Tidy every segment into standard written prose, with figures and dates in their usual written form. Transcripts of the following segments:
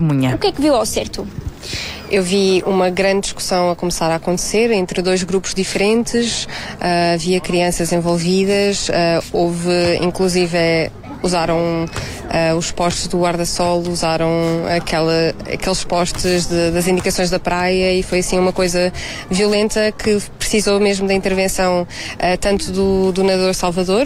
testemunha. O que é que viu ao certo? Eu vi uma grande discussão a começar a acontecer entre dois grupos diferentes, havia crianças envolvidas, houve inclusive usaram os postes do guarda-sol, usaram aqueles postes das indicações da praia e foi assim uma coisa violenta que precisou mesmo da intervenção tanto do nadador Salvador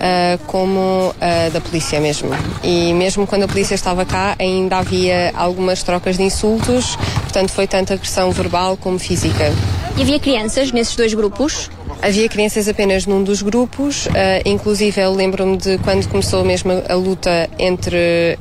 como da polícia mesmo. E mesmo quando a polícia estava cá ainda havia algumas trocas de insultos, portanto foi tanto agressão verbal como física. E havia crianças nesses dois grupos? Havia crianças apenas num dos grupos, inclusive eu lembro-me de quando começou mesmo a luta entre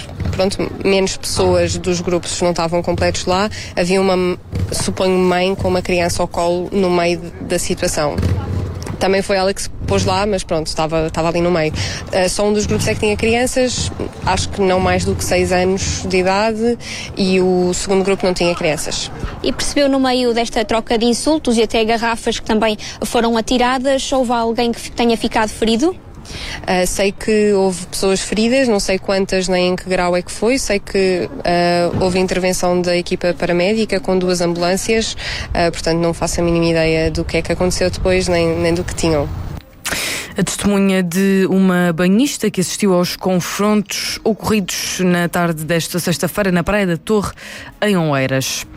menos pessoas dos grupos não estavam completos lá, havia uma, suponho, mãe com uma criança ao colo no meio da situação. Também foi ela que se pôs lá, mas pronto, estava ali no meio. Só um dos grupos é que tinha crianças, acho que não mais do que 6 anos de idade, e o segundo grupo não tinha crianças. E percebeu no meio desta troca de insultos e até garrafas que também foram atiradas, houve alguém que tenha ficado ferido? Sei que houve pessoas feridas, não sei quantas nem em que grau é que foi, sei que houve intervenção da equipa paramédica com 2 ambulâncias, portanto não faço a mínima ideia do que é que aconteceu depois nem do que tinham. A testemunha de uma banhista que assistiu aos confrontos ocorridos na tarde desta sexta-feira na Praia da Torre, em Oeiras.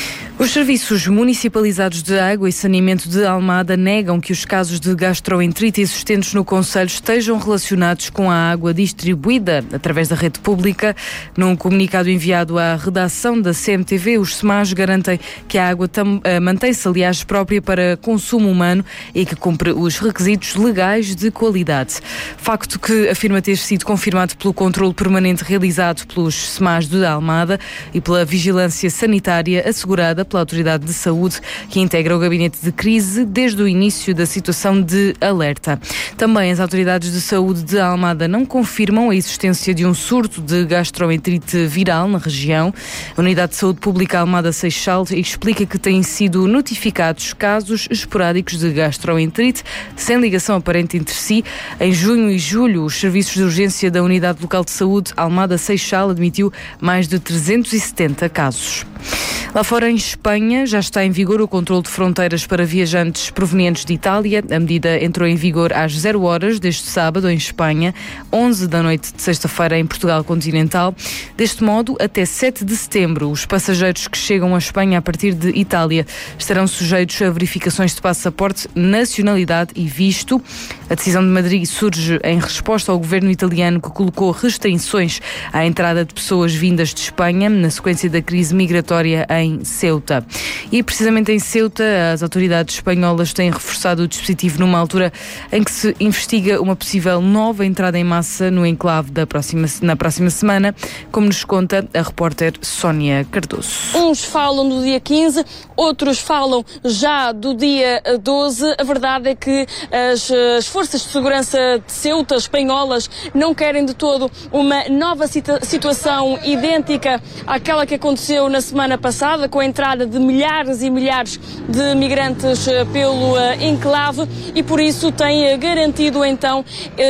Os serviços municipalizados de água e saneamento de Almada negam que os casos de gastroenterite existentes no concelho estejam relacionados com a água distribuída através da rede pública. Num comunicado enviado à redação da CMTV, os SEMAS garantem que a água mantém-se, aliás, própria para consumo humano e que cumpre os requisitos legais de qualidade. Facto que afirma ter sido confirmado pelo controle permanente realizado pelos SEMAS de Almada e pela vigilância sanitária assegurada pela Autoridade de Saúde, que integra o gabinete de crise desde o início da situação de alerta. Também as autoridades de saúde de Almada não confirmam a existência de um surto de gastroenterite viral na região. A Unidade de Saúde Pública Almada Seixal explica que têm sido notificados casos esporádicos de gastroenterite sem ligação aparente entre si. Em junho e julho, os serviços de urgência da Unidade Local de Saúde Almada Seixal admitiu mais de 370 casos. Lá fora, em Espanha, já está em vigor o controle de fronteiras para viajantes provenientes de Itália. A medida entrou em vigor às 0 horas deste sábado em Espanha, 11 da noite de sexta-feira em Portugal continental. Deste modo, até 7 de setembro, os passageiros que chegam à Espanha a partir de Itália estarão sujeitos a verificações de passaporte, nacionalidade e visto. A decisão de Madrid surge em resposta ao governo italiano que colocou restrições à entrada de pessoas vindas de Espanha na sequência da crise migratória em Ceuta. E precisamente em Ceuta, as autoridades espanholas têm reforçado o dispositivo numa altura em que se investiga uma possível nova entrada em massa no enclave na próxima semana, como nos conta a repórter Sónia Cardoso. Uns falam do dia 15, outros falam já do dia 12. A verdade é que as forças de segurança de Ceuta, espanholas, não querem de todo uma nova situação idêntica àquela que aconteceu na semana passada, com a entrada de milhares e milhares de migrantes pelo enclave, e por isso tem garantido então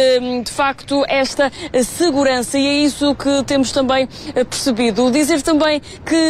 de facto esta segurança, e é isso que temos também percebido. Dizer também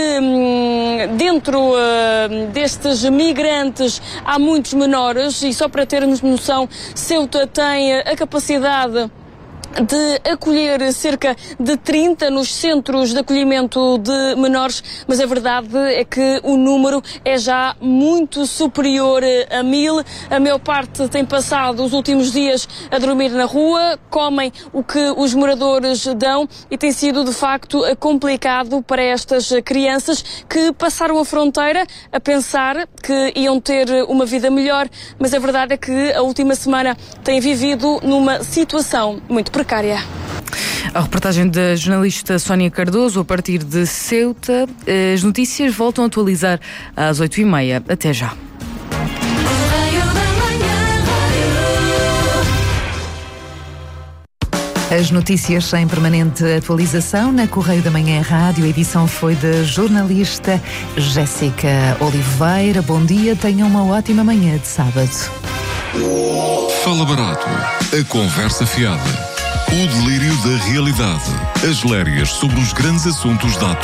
que dentro destes migrantes há muitos menores, e só para termos noção, Ceuta tem a capacidade de acolher cerca de 30 nos centros de acolhimento de menores, mas a verdade é que o número é já muito superior a 1000. A maior parte tem passado os últimos dias a dormir na rua, comem o que os moradores dão, e tem sido de facto complicado para estas crianças que passaram a fronteira a pensar que iam ter uma vida melhor, mas a verdade é que a última semana têm vivido numa situação muito precária. A reportagem da jornalista Sónia Cardoso a partir de Ceuta. As notícias voltam a atualizar às 8h30. Até já. As notícias em permanente atualização na Correio da Manhã Rádio. A edição foi da jornalista Jéssica Oliveira. Bom dia, tenham uma ótima manhã de sábado. Fala Barato, a conversa fiada, o delírio da realidade, as lérias sobre os grandes assuntos da atualidade.